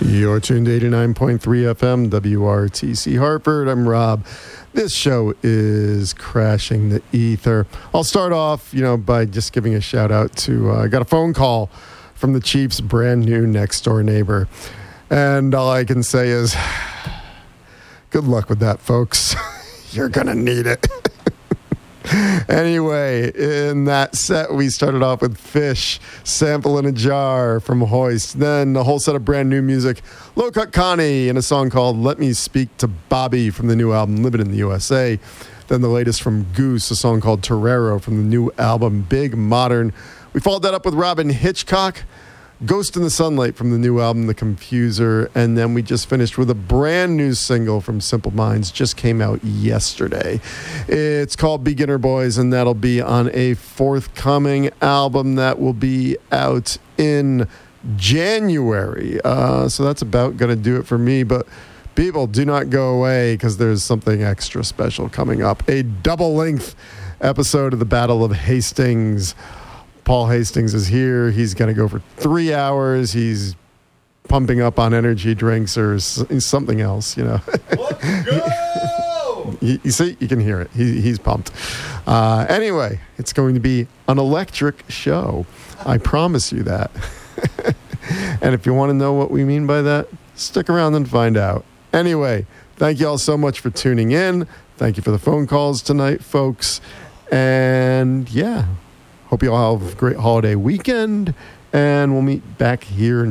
You're tuned to 89.3 FM, WRTC Hartford. I'm Rob. This show is Crashing the Ether. I'll start off, by just giving a shout out to, I got a phone call from the Chiefs' brand new next door neighbor. And all I can say is, good luck with that, folks. You're going to need it. Anyway, in that set, we started off with Fish, Sample in a Jar from Hoist. Then a whole set of brand new music, Low Cut Connie, and a song called Let Me Speak to Bobby from the new album Living in the USA. Then the latest from Goose, a song called Torero from the new album Big Modern. We followed that up with Robin Hitchcock, Ghost in the Sunlight from the new album The Confuser. And then we just finished with a brand new single from Simple Minds, just came out yesterday. It's called Beginner Boys, and that'll be on a forthcoming album that will be out in January. So that's about going to do it for me. But people, do not go away, because there's something extra special coming up. A double-length episode of the Battle of Hastings. Paul Hastings is here. He's going to go for 3 hours. He's pumping up on energy drinks or something else, Let's go! You see, you can hear it. He's pumped. Anyway, it's going to be an electric show. I promise you that. And if you want to know what we mean by that, stick around and find out. Anyway, thank you all so much for tuning in. Thank you for the phone calls tonight, folks. And yeah, hope you all have a great holiday weekend. And we'll meet back here